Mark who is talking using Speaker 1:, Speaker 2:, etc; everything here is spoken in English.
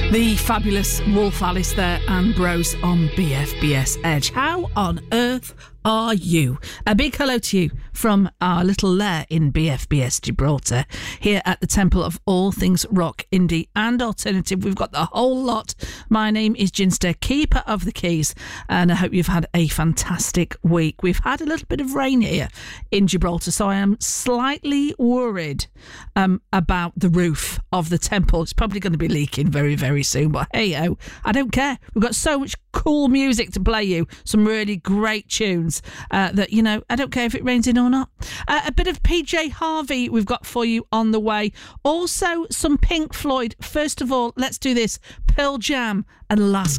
Speaker 1: The fabulous Wolf Alice there and Bros on BFBS Edge. How on earth are you? A big hello to you from our little lair in BFBS Gibraltar, here at the Temple of all things rock, indie and alternative. We've got the whole lot. My name is Ginster, keeper of the keys, and I hope you've had a fantastic week. We've had a little bit of rain here in Gibraltar, so I am slightly worried about the roof of the temple. It's probably going to be leaking very, very soon, but hey-ho, I don't care. We've got so much cool music to play you, some really great tunes that, you know, I don't care if it rains in or not. A bit of PJ Harvey we've got for you on the way. Also some Pink Floyd. First of all, let's do this. Pearl Jam and Last